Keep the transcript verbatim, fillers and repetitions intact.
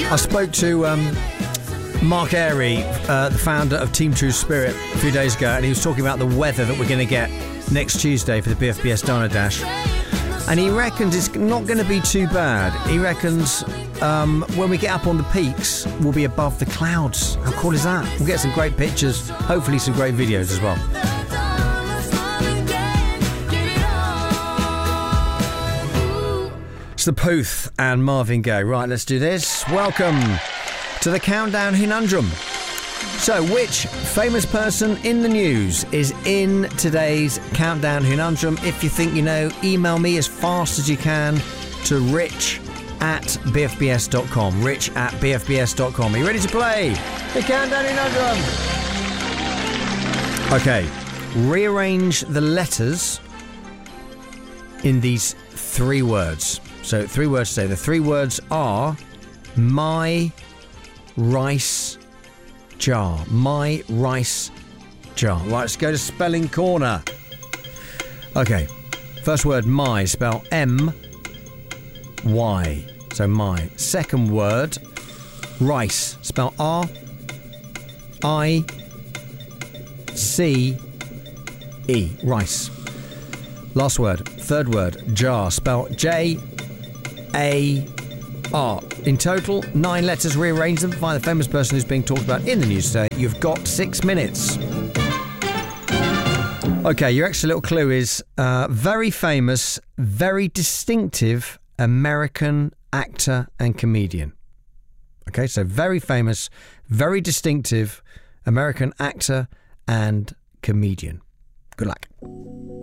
I spoke to um, Mark Airy, uh, the founder of Team True Spirit, a few days ago, and he was talking about the weather that we're going to get next Tuesday for the B F B S Diner Dash. And he reckons it's not going to be too bad. He reckons um, when we get up on the peaks, we'll be above the clouds. How cool is that? We'll get some great pictures, hopefully some great videos as well. It's the Pooth and Marvin Gaye. Right, let's do this. Welcome to the Countdown Conundrum. So, which famous person in the news is in today's Countdown Conundrum? If you think you know, email me as fast as you can to rich at b f b s dot com. Rich at b f b s dot com. Are you ready to play the Countdown Conundrum? Okay, rearrange the letters in these three words. So, three words to say. The three words are my rice jar. My rice jar. Right, let's go to Spelling Corner. Okay, first word, my, spell M Y. So, my. Second word, rice, spell R I C E. Rice. Last word, third word, jar, spell J A R. In total, nine letters. Rearrange them. Find the famous person who's being talked about in the news today. You've got six minutes. Okay, your extra little clue is uh, very famous, very distinctive American actor and comedian. Okay, so very famous, very distinctive American actor and comedian. Good luck.